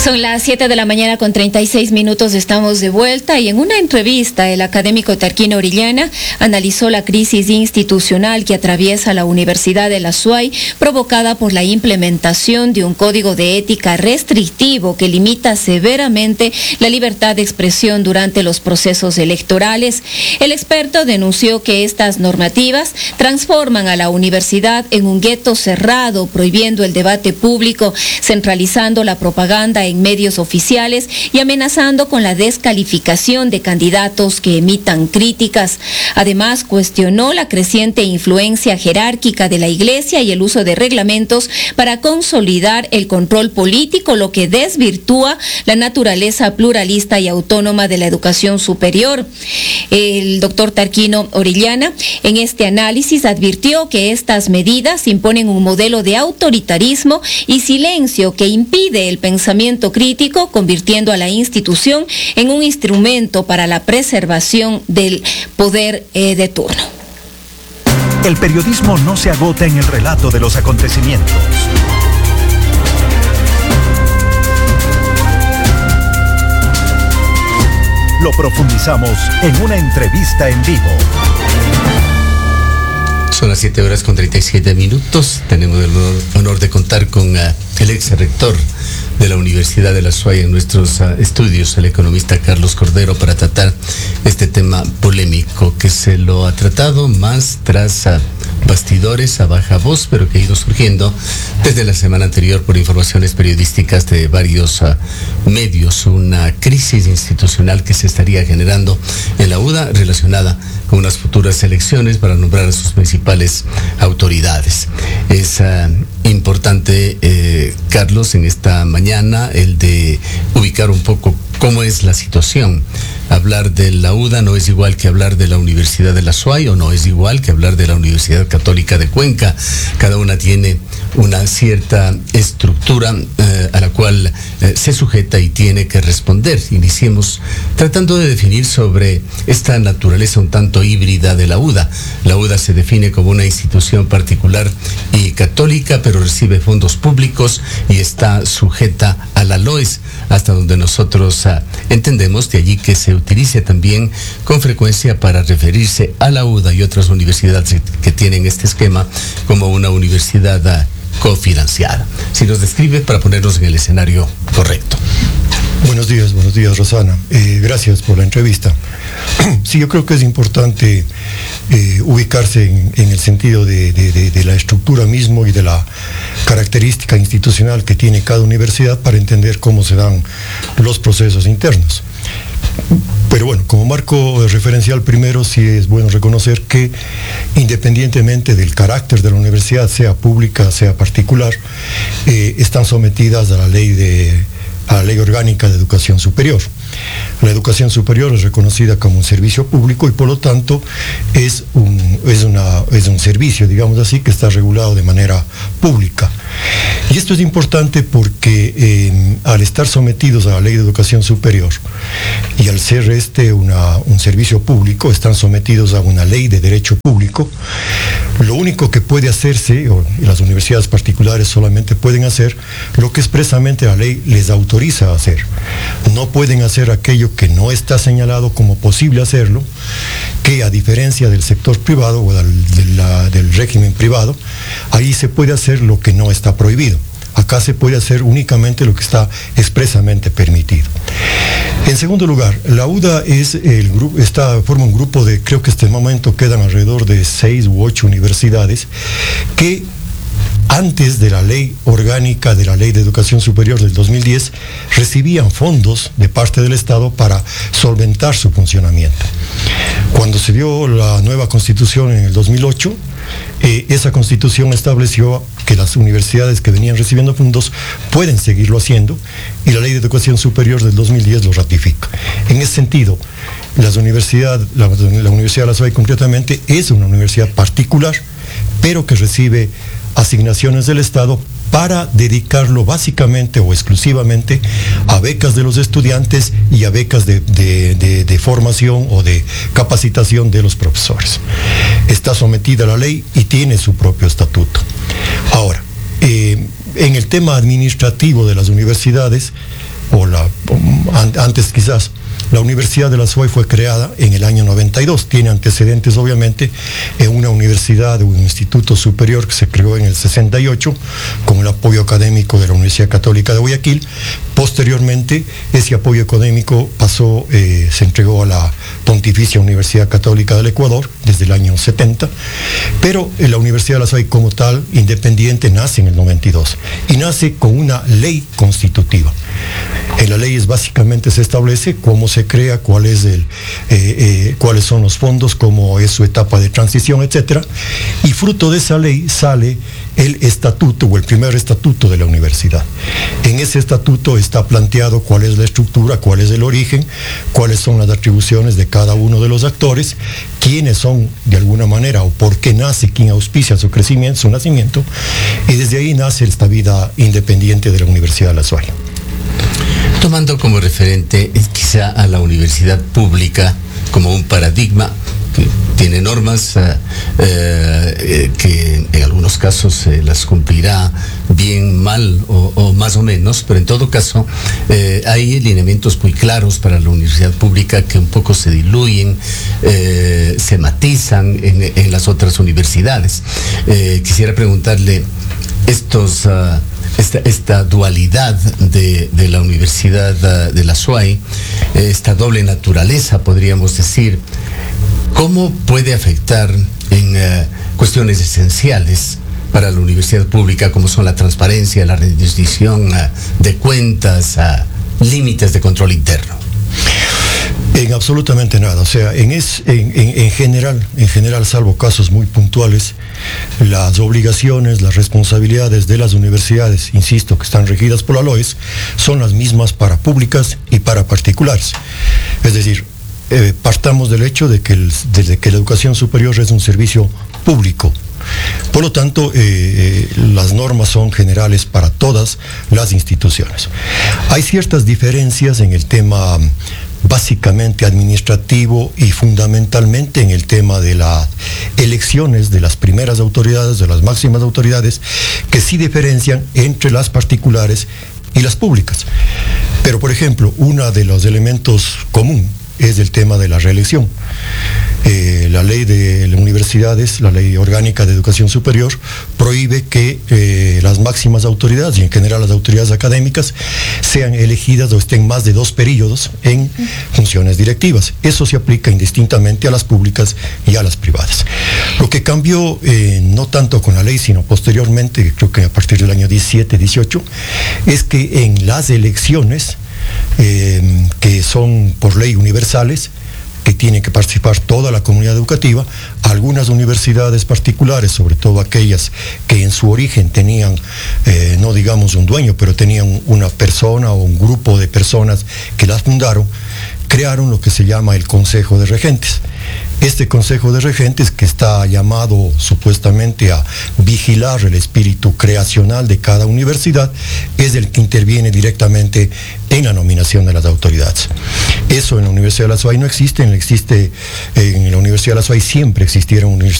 Son las 7 de la mañana con 36 minutos, estamos de vuelta y en una entrevista el académico Tarquino Orellana analizó la crisis institucional que atraviesa la Universidad de la SUAY provocada por la implementación de un código de ética restrictivo que limita severamente la libertad de expresión durante los procesos electorales. El experto denunció que estas normativas transforman a la universidad en un gueto cerrado, prohibiendo el debate público, centralizando la propaganda en medios oficiales y amenazando con la descalificación de candidatos que emitan críticas. Además, cuestionó la creciente influencia jerárquica de la Iglesia y el uso de reglamentos para consolidar el control político, lo que desvirtúa la naturaleza pluralista y autónoma de la educación superior. El doctor Tarquino Orellana en este análisis advirtió que estas medidas imponen un modelo de autoritarismo y silencio que impide el pensamiento crítico, convirtiendo a la institución en un instrumento para la preservación del poder de turno. El periodismo no se agota en el relato de los acontecimientos. Lo profundizamos en una entrevista en vivo. Son las 7 horas con 37 minutos. Tenemos el honor de contar con el ex rector de la Universidad de la SUAY en nuestros estudios, el economista Carlos Cordero, para tratar este tema polémico que se lo ha tratado más tras bastidores a baja voz, pero que ha ido surgiendo desde la semana anterior por informaciones periodísticas de varios medios, una crisis institucional que se estaría generando en la UDA relacionada con unas futuras elecciones para nombrar a sus principales autoridades. Es importante, Carlos, en esta mañana el de ubicar un poco cómo es la situación. Hablar de la UDA no es igual que hablar de la Universidad de la SUAY, o no es igual que hablar de la Universidad Católica de Cuenca. Cada una tiene una cierta estructura a la cual se sujeta y tiene que responder. Iniciemos tratando de definir sobre esta naturaleza un tanto híbrida de la UDA. La UDA se define como una institución particular y católica, pero recibe fondos públicos y está sujeta a la LOES, hasta donde nosotros entendemos, de allí que se utilice también con frecuencia para referirse a la UDA y otras universidades que tienen este esquema como una universidad cofinanciada. Si nos describe para ponernos en el escenario correcto. Buenos días, Rosana. Gracias por la entrevista. Sí, yo creo que es importante ubicarse en el sentido de la estructura mismo y de la característica institucional que tiene cada universidad para entender cómo se dan los procesos internos. Pero bueno, como marco referencial primero sí es bueno reconocer que independientemente del carácter de la universidad, sea pública, sea particular, están sometidas a la ley orgánica de educación superior. La educación superior es reconocida como un servicio público y por lo tanto es un servicio, digamos así, que está regulado de manera pública. Y esto es importante porque al estar sometidos a la ley de educación superior y al ser un servicio público, están sometidos a una ley de derecho público. Lo único que puede hacerse, y las universidades particulares solamente pueden hacer, lo que expresamente la ley les autoriza a hacer. No pueden hacer aquello que no está señalado como posible hacerlo, que a diferencia del sector privado o del régimen privado, ahí se puede hacer lo que no está prohibido. Acá se puede hacer únicamente lo que está expresamente permitido. En segundo lugar, la UDA forma un grupo de, creo que hasta el momento quedan alrededor de 6 u 8 universidades que antes de la ley orgánica de la Ley de Educación Superior del 2010, recibían fondos de parte del Estado para solventar su funcionamiento. Cuando se dio la nueva Constitución en el 2008, esa Constitución estableció que las universidades que venían recibiendo fondos pueden seguirlo haciendo y la Ley de Educación Superior del 2010 lo ratifica. En ese sentido, la Universidad de la SUAY concretamente es una universidad particular, pero que recibe asignaciones del Estado para dedicarlo básicamente o exclusivamente a becas de los estudiantes y a becas de formación o de capacitación de los profesores. Está sometida a la ley y tiene su propio estatuto. Ahora, en el tema administrativo de las universidades, antes quizás. La Universidad de la SUAY fue creada en el año 92, tiene antecedentes obviamente en una universidad o un instituto superior que se creó en el 68 con el apoyo académico de la Universidad Católica de Guayaquil. Posteriormente ese apoyo académico se entregó a la Pontificia Universidad Católica del Ecuador desde el año 70, pero la Universidad de la SUAY como tal, independiente, nace en el 92 y nace con una ley constitutiva. En la ley básicamente se establece cómo se crea, cuáles son los fondos, cómo es su etapa de transición, etcétera. Y fruto de esa ley sale el estatuto o el primer estatuto de la universidad. En ese estatuto está planteado cuál es la estructura, cuál es el origen, cuáles son las atribuciones de cada uno de los actores, quiénes son de alguna manera o por qué nace, quién auspicia su crecimiento, su nacimiento, y desde ahí nace esta vida independiente de la Universidad de la SUAY. Tomando como referente quizá a la universidad pública como un paradigma que tiene normas que en algunos casos las cumplirá bien, mal o más o menos, pero en todo caso hay lineamientos muy claros para la universidad pública que un poco se diluyen, se matizan en las otras universidades. Quisiera preguntarle esta dualidad de la Universidad de la SUAY, esta doble naturaleza, podríamos decir, ¿cómo puede afectar en cuestiones esenciales para la universidad pública, como son la transparencia, la rendición de cuentas, límites de control interno? En absolutamente nada. O sea, en general, salvo casos muy puntuales, las obligaciones, las responsabilidades de las universidades, insisto, que están regidas por la LOES, son las mismas para públicas y para particulares. Es decir, partamos del hecho de que la educación superior es un servicio público. Por lo tanto, las normas son generales para todas las instituciones. Hay ciertas diferencias en el tema básicamente administrativo y fundamentalmente en el tema de las elecciones de las primeras autoridades, de las máximas autoridades, que sí diferencian entre las particulares y las públicas. Pero, por ejemplo, uno de los elementos común es el tema de la reelección. La ley de las universidades, la ley orgánica de educación superior, prohíbe que las máximas autoridades y en general las autoridades académicas sean elegidas o estén más de 2 períodos en funciones directivas. Eso se aplica indistintamente a las públicas y a las privadas. Lo que cambió, no tanto con la ley, sino posteriormente, creo que a partir del año 17, 18, es que en las elecciones, que son por ley universales, que tiene que participar toda la comunidad educativa, algunas universidades particulares, sobre todo aquellas que en su origen tenían, no digamos un dueño, pero tenían una persona o un grupo de personas que las fundaron, crearon lo que se llama el Consejo de Regentes. Este Consejo de Regentes, que está llamado supuestamente a vigilar el espíritu creacional de cada universidad, es el que interviene directamente en la nominación de las autoridades. Eso en la Universidad de la SUAY no existe, en la Universidad de la SUAY siempre existieron